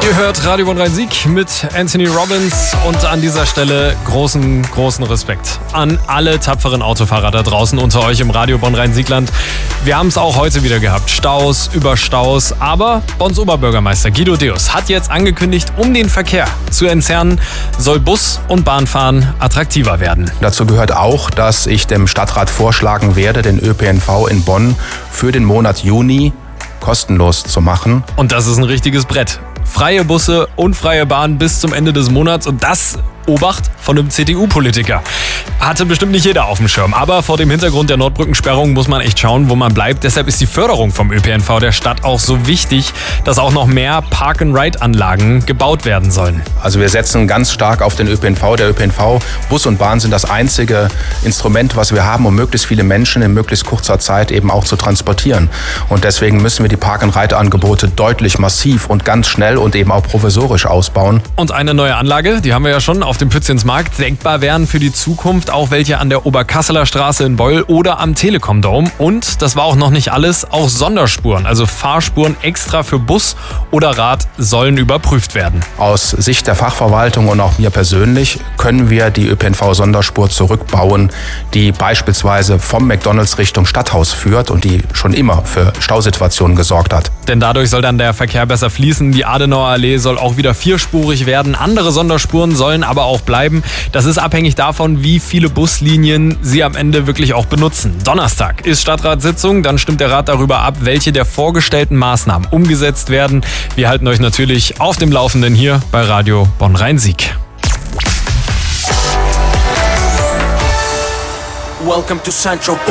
Ihr hört Radio Bonn-Rhein-Sieg mit Anthony Robbins und an dieser Stelle großen Respekt an alle tapferen Autofahrer da draußen unter euch im Radio Bonn-Rhein-Siegland. Wir haben es auch heute wieder gehabt. Staus über Staus. Aber Bonns Oberbürgermeister Guido Deus hat jetzt angekündigt, um den Verkehr zu entzerren, soll Bus- und Bahnfahren attraktiver werden. Dazu gehört auch, dass ich dem Stadtrat vorschlagen werde, den ÖPNV in Bonn für den Monat Juni kostenlos zu machen. Und das ist ein richtiges Brett. Freie Busse und freie Bahn bis zum Ende des Monats und das, Obacht, von einem CDU-Politiker. Hatte bestimmt nicht jeder auf dem Schirm, aber vor dem Hintergrund der Nordbrückensperrung muss man echt schauen, wo man bleibt. Deshalb ist die Förderung vom ÖPNV der Stadt auch so wichtig, dass auch noch mehr Park-and-Ride-Anlagen gebaut werden sollen. Also wir setzen ganz stark auf den ÖPNV. Der ÖPNV, Bus und Bahn sind das einzige Instrument, was wir haben, um möglichst viele Menschen in möglichst kurzer Zeit eben auch zu transportieren. Und deswegen müssen wir die Park-and-Ride-Angebote deutlich massiv und ganz schnell und eben auch provisorisch ausbauen. Und eine neue Anlage, die haben wir ja schon auf dem Pützchensmarkt. Denkbar wären für die Zukunft auch welche an der Oberkasseler Straße in Beul oder am Telekom Dome. Und das war auch noch nicht alles, auch Sonderspuren, also Fahrspuren extra für Bus oder Rad sollen überprüft werden. Aus Sicht der Fachverwaltung und auch mir persönlich können wir die ÖPNV-Sonderspur zurückbauen, die beispielsweise vom McDonald's Richtung Stadthaus führt und die schon immer für Stausituationen gesorgt hat. Denn dadurch soll dann der Verkehr besser fließen. Die Adenauer Allee soll auch wieder vierspurig werden. Andere Sonderspuren sollen aber auch bleiben. Das ist abhängig davon, wie viele Buslinien sie am Ende wirklich auch benutzen. Donnerstag ist Stadtratssitzung, dann stimmt der Rat darüber ab, welche der vorgestellten Maßnahmen umgesetzt werden. Wir halten euch natürlich auf dem Laufenden hier bei Radio Bonn-Rhein-Sieg. Welcome to Central